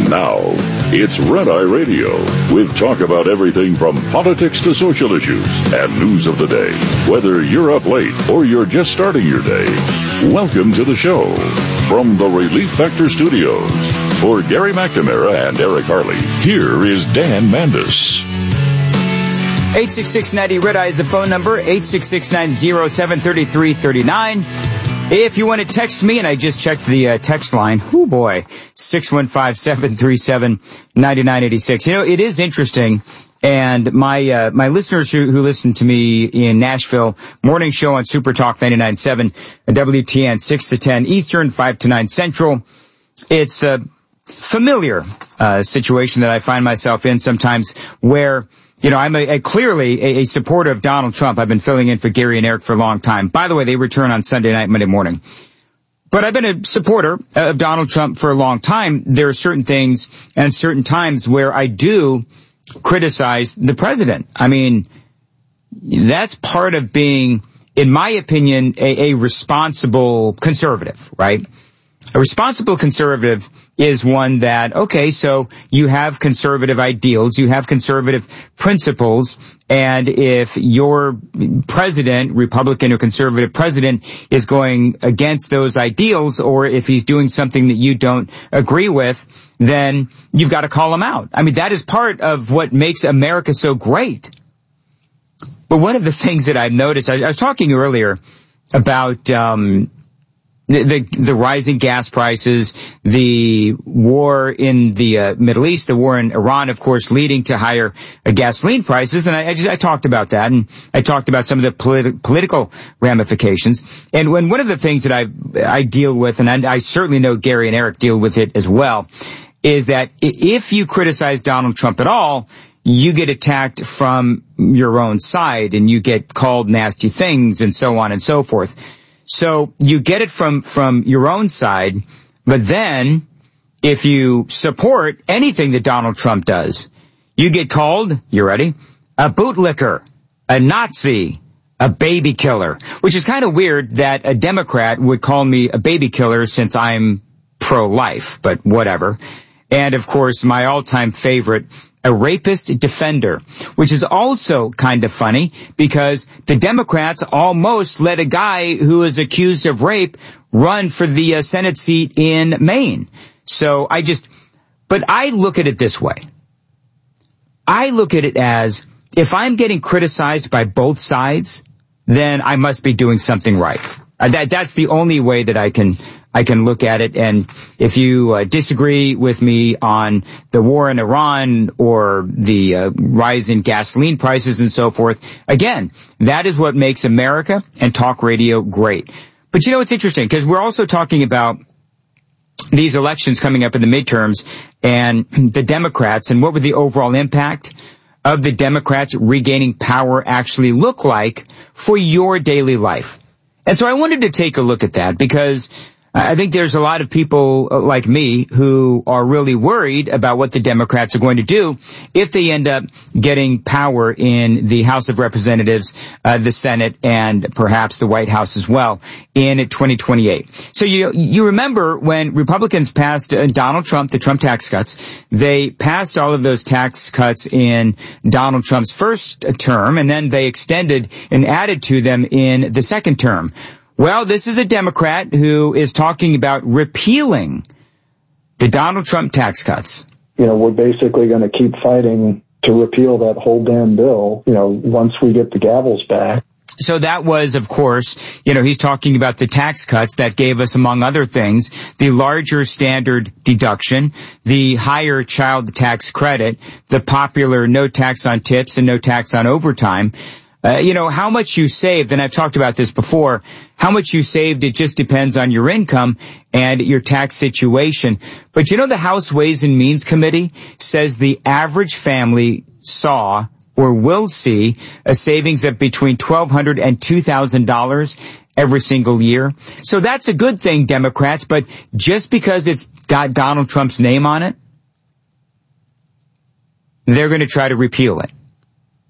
Now, it's Red Eye Radio, with talk about everything from politics to social issues and news of the day. Whether you're up late or you're just starting your day, welcome to the show. From the Relief Factor Studios, for Gary McNamara and Eric Harley, here is Dan Mandis. 866-90 Red Eye is the phone number, 866-907-3339. If you want to text me, and I just checked the text line, 615-737-9986. You know, it is interesting, and my listeners who listen to me in Nashville, morning show on Super Talk 99.7, WTN 6 to 10 Eastern, 5 to 9 Central. It's a familiar situation that I find myself in sometimes where, you know, I'm clearly a supporter of Donald Trump. I've been filling in for Gary and Eric for a long time. By the way, they return on Sunday night, Monday morning. But I've been a supporter of Donald Trump for a long time. There are certain things and certain times where I do criticize the president. I mean, that's part of being, in my opinion, a responsible conservative, right? A responsible conservative is one that, okay, so you have conservative ideals, you have conservative principles, and if your president, Republican or conservative president, is going against those ideals, or if he's doing something that you don't agree with, then you've got to call him out. I mean, that is part of what makes America so great. But one of the things that I've noticed, I was talking earlier about the rising gas prices, the war in the Middle East, the war in Iran, of course, leading to higher gasoline prices. And I talked about that, and I talked about some of the political ramifications. And one of the things that I deal with, and I certainly know Gary and Eric deal with it as well, is that if you criticize Donald Trump at all, you get attacked from your own side, and you get called nasty things, and so on and so forth. So you get it from your own side, but then if you support anything that Donald Trump does, you get called, you ready, a bootlicker, a Nazi, a baby killer, which is kind of weird that a Democrat would call me a baby killer since I'm pro-life, but whatever. And of course, my all-time favorite, a rapist defender, which is also kind of funny because the Democrats almost let a guy who is accused of rape run for the Senate seat in Maine. So but I look at it this way. I look at it as, if I'm getting criticized by both sides, then I must be doing something right. That's the only way that I can look at it. And if you disagree with me on the war in Iran or the rise in gasoline prices and so forth, again, that is what makes America and talk radio great. But you know, it's interesting because we're also talking about these elections coming up in the midterms and the Democrats, and what would the overall impact of the Democrats regaining power actually look like for your daily life. And so I wanted to take a look at that because I think there's a lot of people like me who are really worried about what the Democrats are going to do if they end up getting power in the House of Representatives, the Senate, and perhaps the White House as well in 2028. So you remember when Republicans passed Donald Trump, the Trump tax cuts, they passed all of those tax cuts in Donald Trump's first term, and then they extended and added to them in the second term. Well, this is a Democrat who is talking about repealing the Donald Trump tax cuts. You know, we're basically going to keep fighting to repeal that whole damn bill, you know, once we get the gavels back. So that was, of course, you know, he's talking about the tax cuts that gave us, among other things, the larger standard deduction, the higher child tax credit, the popular no tax on tips and no tax on overtime. You know, how much you saved, and I've talked about this before, how much you saved, it just depends on your income and your tax situation. But you know, the House Ways and Means Committee says the average family saw or will see a savings of between $1,200 and $2,000 every single year. So that's a good thing, Democrats, but just because it's got Donald Trump's name on it, they're going to try to repeal it.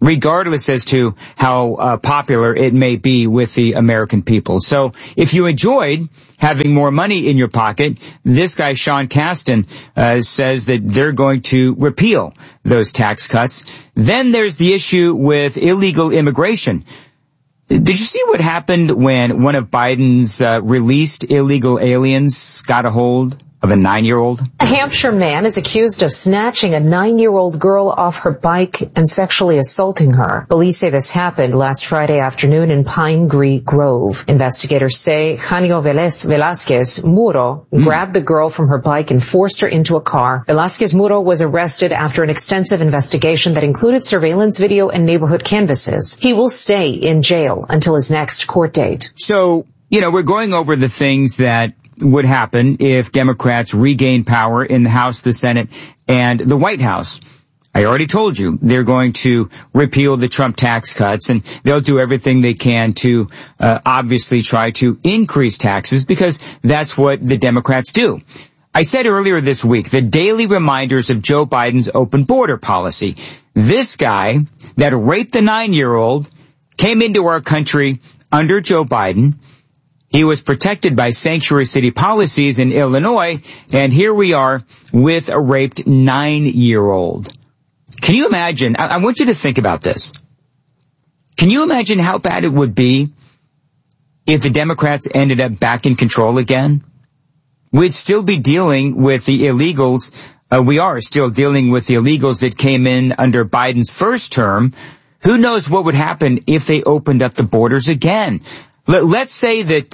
regardless as to how popular it may be with the American people. So if you enjoyed having more money in your pocket, this guy, Sean Casten, says that they're going to repeal those tax cuts. Then there's the issue with illegal immigration. Did you see what happened when one of Biden's released illegal aliens got a hold of a 9-year-old? A Hampshire man is accused of snatching a 9-year-old girl off her bike and sexually assaulting her. Police say this happened last Friday afternoon in Pine Grove. Investigators say Janio Velázquez Muro grabbed the girl from her bike and forced her into a car. Velázquez Muro was arrested after an extensive investigation that included surveillance video and neighborhood canvases. He will stay in jail until his next court date. So, we're going over the things that would happen if Democrats regain power in the House, the Senate, and the White House. I already told you they're going to repeal the Trump tax cuts, and they'll do everything they can to obviously try to increase taxes, because that's what the Democrats do. I said earlier this week, the daily reminders of Joe Biden's open border policy. This guy that raped the 9-year-old came into our country under Joe Biden. He was protected by sanctuary city policies in Illinois, and here we are with a raped 9-year-old. Can you imagine? I want you to think about this. Can you imagine how bad it would be if the Democrats ended up back in control again? We'd still be dealing with the illegals. We are still dealing with the illegals that came in under Biden's first term. Who knows what would happen if they opened up the borders again? Let's say that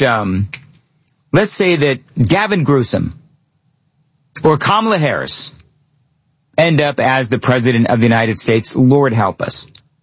Gavin Newsom or Kamala Harris end up as the president of the United States. Lord help us.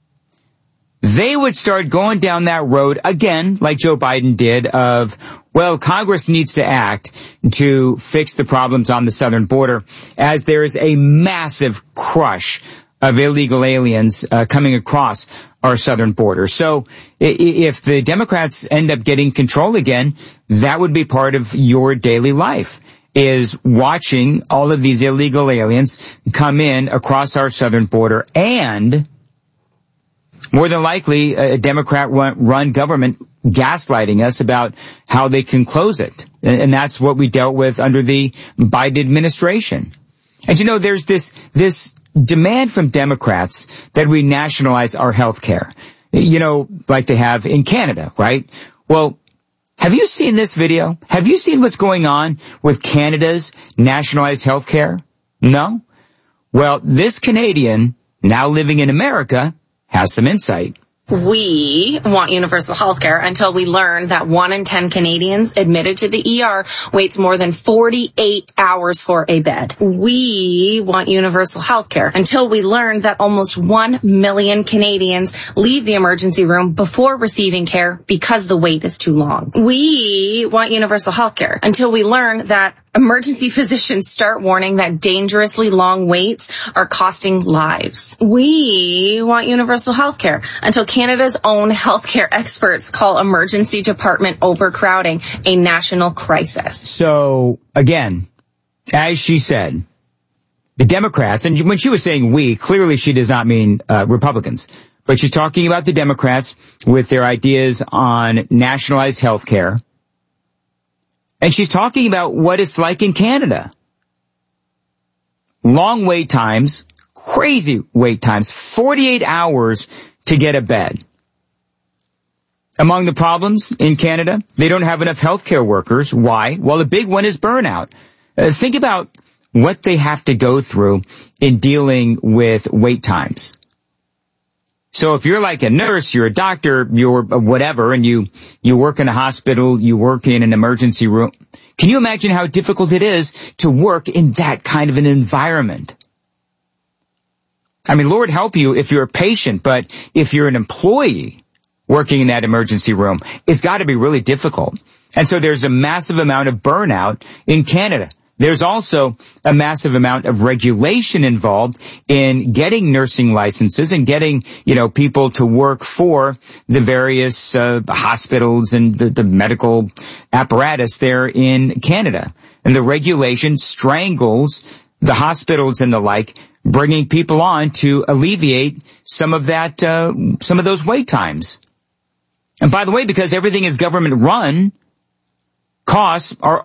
They would start going down that road again, like Joe Biden did, of, well, Congress needs to act to fix the problems on the southern border, as there is a massive crush of illegal aliens coming across our southern border. So if the Democrats end up getting control again, that would be part of your daily life, is watching all of these illegal aliens come in across our southern border, and more than likely a Democrat-run government gaslighting us about how they can close it. And that's what we dealt with under the Biden administration. And there's this demand from Democrats that we nationalize our health care, like they have in Canada, right? Well, have you seen this video? Have you seen what's going on with Canada's nationalized health care? No? Well, this Canadian, now living in America, has some insight. We want universal health care until we learn that 1 in 10 Canadians admitted to the ER waits more than 48 hours for a bed. We want universal health care until we learn that almost 1 million Canadians leave the emergency room before receiving care because the wait is too long. We want universal health care until we learn that emergency physicians start warning that dangerously long waits are costing lives. We want universal health care until Canada's own healthcare experts call emergency department overcrowding a national crisis. So, again, as she said, the Democrats, and when she was saying we, clearly she does not mean Republicans, but she's talking about the Democrats with their ideas on nationalized health care. And she's talking about what it's like in Canada. Long wait times, crazy wait times, 48 hours to get a bed. Among the problems in Canada, they don't have enough healthcare workers. Why? Well, a big one is burnout. Think about what they have to go through in dealing with wait times. So if you're like a nurse, you're a doctor, you're whatever, and you work in a hospital, you work in an emergency room, can you imagine how difficult it is to work in that kind of an environment? I mean, Lord help you if you're a patient, but if you're an employee working in that emergency room, it's got to be really difficult. And so there's a massive amount of burnout in Canada. There's also a massive amount of regulation involved in getting nursing licenses and getting, people to work for the various hospitals and the medical apparatus there in Canada. And the regulation strangles the hospitals and the like bringing people on to alleviate some of that, some of those wait times. And by the way, because everything is government run, costs are